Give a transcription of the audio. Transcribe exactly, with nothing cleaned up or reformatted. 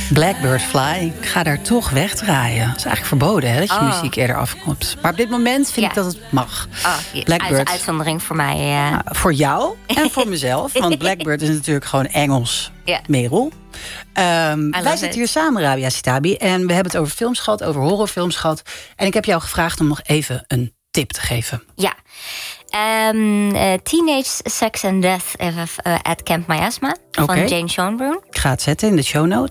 Blackbird Fly, ik ga daar toch wegdraaien. Het is eigenlijk verboden, hè, dat je Oh. muziek eerder afkomt. Maar op dit moment vind Ja. ik dat het mag. Oh, ja, Blackbird. uit- uitzondering voor mij. Ja. Nou, voor jou en voor mezelf. Want Blackbird is natuurlijk gewoon Engels. Ja. Merel. Ehm, love wij it. zitten hier samen, Rabia Sitabi. En we hebben het over films gehad, over horrorfilms gehad. En ik heb jou gevraagd om nog even een tip te geven. Ja. Ehm, eh, Teenage Sex and Death uh, at Camp Miasma van Oké. Jane Schoenbrun. Ik ga het zetten in de show notes.